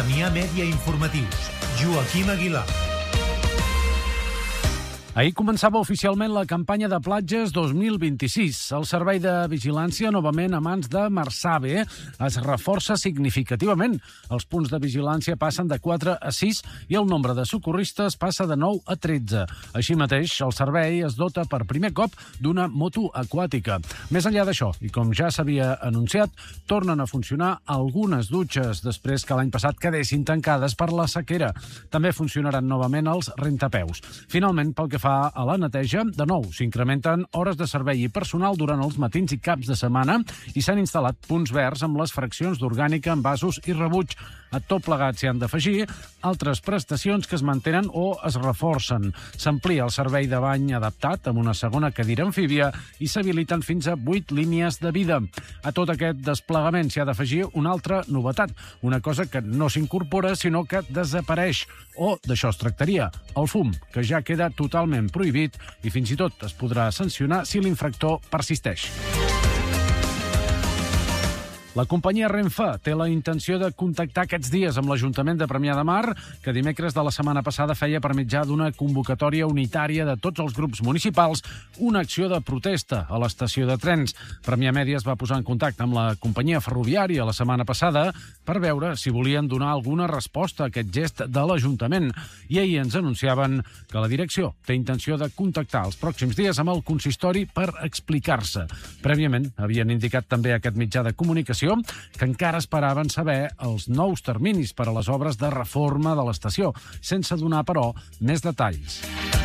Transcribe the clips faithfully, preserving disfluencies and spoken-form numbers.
Premià Mèdia Informatius. Joaquim Aguilar. Ahir començava oficialment la campanya de platges dos mil vint-i-sis. El servei de vigilància, novament a mans de Marsabe, es reforça significativament. Els punts de vigilància passen de quatre a sis i el nombre de socorristes passa de nou a tretze. Així mateix, el servei es dota per primer cop d'una moto aquàtica. Més enllà d'això, i com ja s'havia anunciat, tornen a funcionar algunes dutxes després que l'any passat quedessin tancades per la sequera. També funcionaran novament els rentapeus. Finalment, pel que fa a la neteja, de nou s'incrementen hores de servei i personal durant els matins i caps de setmana i s'han instal·lat punts verds amb les fraccions d'orgànica, envasos i rebuig. A tot plegat s'hi han d'afegir altres prestacions que es mantenen o es reforcen. S'amplia el servei de bany adaptat amb una segona cadira amfíbia i s'habiliten fins a vuit línies de vida. A tot aquest desplegament s'hi ha d'afegir una altra novetat, una cosa que no s'incorpora sinó que desapareix, o d'això es tractaria, el fum, que ja queda totalment prohibit i fins i tot es podrà sancionar si l'infractor persisteix. La companyia Renfe té la intenció de contactar aquests dies amb l'Ajuntament de Premià de Mar, que dimecres de la setmana passada feia per mitjà d'una convocatòria unitària de tots els grups municipals una acció de protesta a l'estació de trens. Premià Mèdia es va posar en contacte amb la companyia ferroviària la setmana passada per veure si volien donar alguna resposta a aquest gest de l'Ajuntament. I ahir ens anunciaven que la direcció té intenció de contactar els pròxims dies amb el consistori per explicar-se. Prèviament havien indicat també a aquest mitjà de comunicació que encara esperaven saber els nous terminis per a les obres de reforma de l'estació, sense donar, però, més detalls.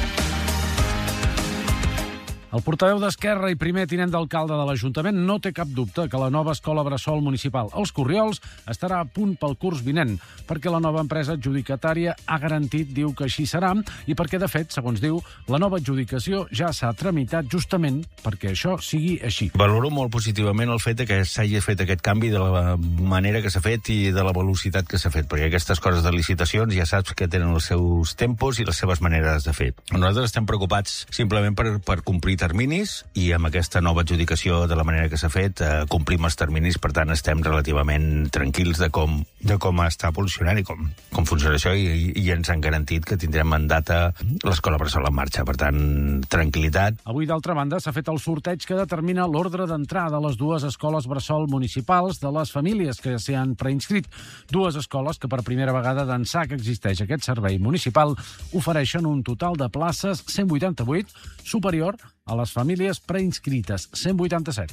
El portaveu d'Esquerra i primer tinent d'alcalde de l'Ajuntament no té cap dubte que la nova escola bressol municipal Els Corriols estarà a punt pel curs vinent, perquè la nova empresa adjudicatària ha garantit, diu que així serà, i perquè, de fet, segons diu, la nova adjudicació ja s'ha tramitat justament perquè això sigui així. Valoro molt positivament el fet que s'hagi fet aquest canvi de la manera que s'ha fet i de la velocitat que s'ha fet, perquè aquestes coses de licitacions ja saps que tenen els seus tempos i les seves maneres de fer. Nosaltres estem preocupats simplement per, per complir terminis i amb aquesta nova adjudicació de la manera que s'ha fet eh, complim els terminis, per tant estem relativament tranquils de com, de com està evolucionant i com, com funciona això i, i, i ens han garantit que tindrem en data l'escola bressol en marxa, per tant, tranquil·litat. Avui, d'altra banda, s'ha fet el sorteig que determina l'ordre d'entrada a les dues escoles bressol municipals de les famílies que s'hi han preinscrit. Dues escoles que per primera vegada d'ençà que existeix aquest servei municipal ofereixen un total de places cent vuitanta-vuit, superior a les famílies preinscrites, cent vuitanta-set.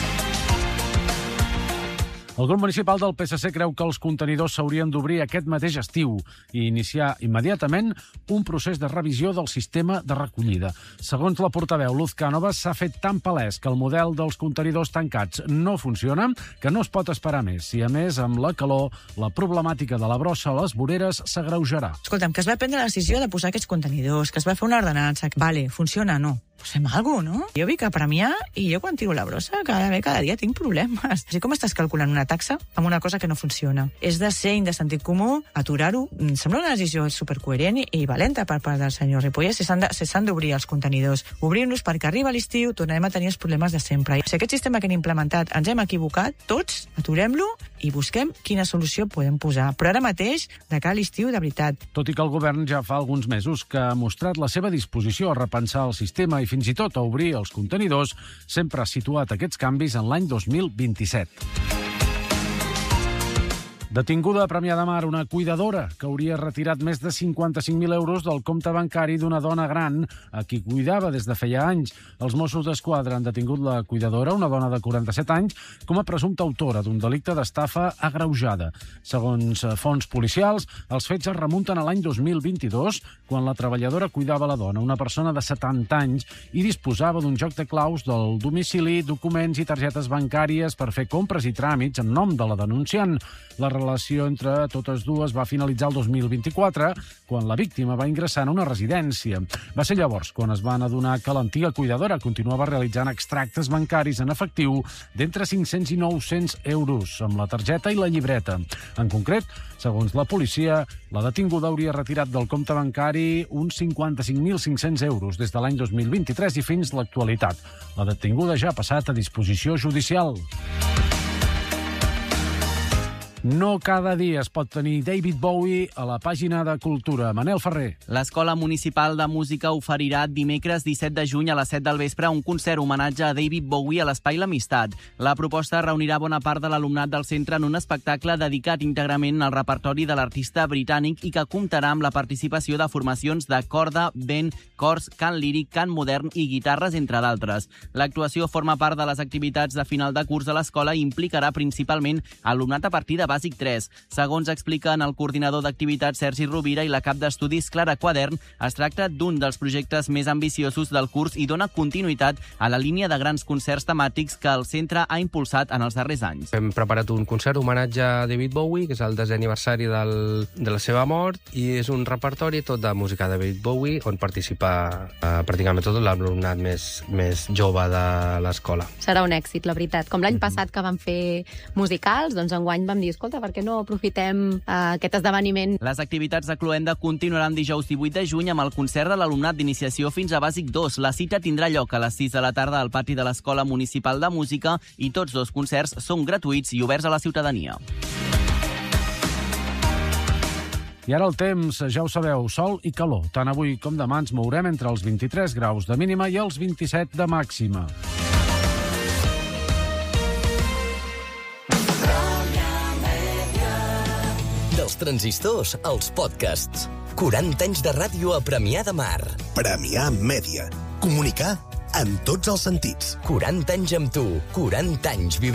El grup municipal del P S C creu que els contenidors s'haurien d'obrir aquest mateix estiu i iniciar immediatament un procés de revisió del sistema de recollida. Segons la portaveu Luz Cánovas, s'ha fet tan palès que el model dels contenidors tancats no funciona que no es pot esperar més. I, a més, amb la calor, la problemàtica de la brossa a les voreres s'agreujarà. Escolta'm, que es va prendre la decisió de posar aquests contenidors, que es va fer una ordenança. Vale, funciona, no? Pues fem alguna cosa, no? Jo vinc a Premià i jo quan tiro la brossa cada, cada dia tinc problemes. Així com estàs calculant una taxa amb una cosa que no funciona. És de seny, de sentit comú, aturar-ho. Em sembla una decisió supercoherent i, i valenta per part del senyor Ripoll. Si s'han de, si s'han d'obrir els contenidors. Obrim-los perquè arriba l'estiu, tornarem a tenir els problemes de sempre. Si aquest sistema que hem implementat ens hem equivocat, tots aturem-lo i busquem quina solució podem posar. Però ara mateix, de cara a l'estiu, de veritat. Tot i que el govern ja fa alguns mesos que ha mostrat la seva disposició a repensar el sistema i fins i tot a obrir els contenidors, sempre ha situat aquests canvis en l'any dos mil vint-i-set. Detinguda a Premià de Mar una cuidadora que hauria retirat més de cinquanta-cinc mil euros del compte bancari d'una dona gran a qui cuidava des de feia anys. Els Mossos d'Esquadra han detingut la cuidadora, una dona de quaranta-set anys, com a presumpta autora d'un delicte d'estafa agreujada. Segons fonts policials, els fets es remunten a l'any dos mil vint-i-dos, quan la treballadora cuidava la dona, una persona de setanta anys, i disposava d'un joc de claus del domicili, documents i targetes bancàries per fer compres i tràmits en nom de la denunciant. La relació entre totes dues va finalitzar el dos mil vint-i-quatre, quan la víctima va ingressar en una residència. Va ser llavors quan es van adonar que l'antiga cuidadora continuava realitzant extractes bancaris en efectiu d'entre cinc-cents i nou-cents euros, amb la targeta i la llibreta. En concret, segons la policia, la detinguda hauria retirat del compte bancari uns cinquanta-cinc mil cinc-cents euros des de l'any dos mil vint-i-tres i fins l'actualitat. La detinguda ja ha passat a disposició judicial. No cada dia es pot tenir David Bowie a la pàgina de Cultura. Manel Ferrer. L'Escola Municipal de Música oferirà dimecres disset de juny a les set del vespre un concert homenatge a David Bowie a l'Espai L'Amistat. La proposta reunirà bona part de l'alumnat del centre en un espectacle dedicat íntegrament al repertori de l'artista britànic i que comptarà amb la participació de formacions de corda, vent, cors, cant líric, cant modern i guitarres, entre d'altres. L'actuació forma part de les activitats de final de curs de l'escola i implicarà principalment alumnat a partir de bàsic tres. Segons expliquen el coordinador d'activitats Sergi Rovira i la cap d'estudis Clara Quadern, es tracta d'un dels projectes més ambiciosos del curs i dona continuïtat a la línia de grans concerts temàtics que el centre ha impulsat en els darrers anys. Hem preparat un concert homenatge a David Bowie, que és el desè aniversari del, de la seva mort, i és un repertori tot de música de David Bowie, on participa eh, pràcticament tot l'alumnat més, més jove de l'escola. Serà un èxit, la veritat. Com l'any passat que vam fer musicals, doncs enguany vam dir, escolta, per què no aprofitem uh, aquest esdeveniment? Les activitats de Cluenda continuaran dijous divuit de juny amb el concert de l'alumnat d'iniciació fins a bàsic dos. La cita tindrà lloc a les sis de la tarda al pati de l'Escola Municipal de Música i tots dos concerts són gratuïts i oberts a la ciutadania. I ara el temps, ja ho sabeu, sol i calor. Tant avui com demà ens mourem entre els vint-i-tres graus de mínima i els vint-i-set de màxima. Dels transistors als podcasts. quaranta anys de ràdio a Premià de Mar. Premià Mèdia. Comunicar en tots els sentits. quaranta anys amb tu. quaranta anys vivent.